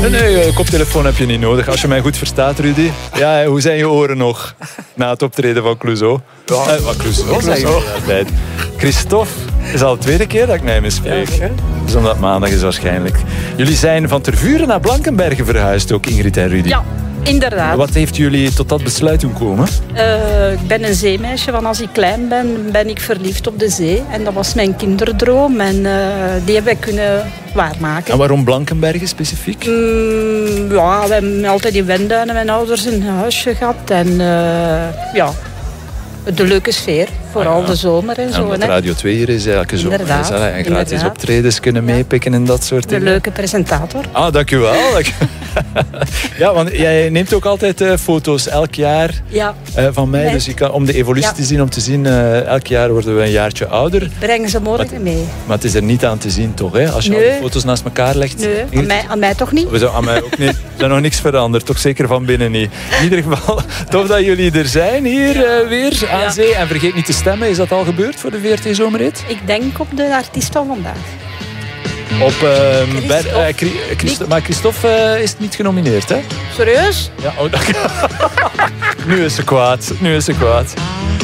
Nee, koptelefoon heb je niet nodig. Als je mij goed verstaat, Rudy. Ja, hoe zijn je oren nog na het optreden van Clouseau? Wat Clouseau zeg je? Christophe is al de tweede keer dat ik met hem spreek. Ja, dus omdat het maandag is waarschijnlijk. Jullie zijn van Tervuren naar Blankenberge verhuisd, ook Ingrid en Rudy. Ja, inderdaad. Wat heeft jullie tot dat besluit doen komen? Ik ben een zeemeisje. Van als ik klein ben ik verliefd op de zee. En dat was mijn kinderdroom. En die hebben wij kunnen waarmaken. En waarom Blankenberge specifiek? Ja, we hebben altijd in Wenduinen mijn ouders een huisje gehad. En de leuke sfeer. Vooral de zomer en zo. En Radio 2 hier is elke zomer. Inderdaad, En gratis optredens kunnen meepikken en dat soort dingen. De leuke presentator. Ah, dankjewel. Ja, want jij neemt ook altijd foto's elk jaar van mij. Dus je kan, om de evolutie te zien, om te zien, elk jaar worden we een jaartje ouder. Breng ze morgen mee. Maar het is er niet aan te zien, toch? Hè? Als je al die foto's naast elkaar legt. Nee, aan mij toch niet? Aan mij ook niet. Er is nog niks veranderd. Toch zeker van binnen niet. In ieder geval, tof dat jullie er zijn hier weer aan zee. En vergeet niet te stemmen. Is dat al gebeurd voor de VRT Zomerhit? Ik denk op de artiest van vandaag. Maar Christophe is niet genomineerd, hè? Serieus? Ja, nu is ze kwaad.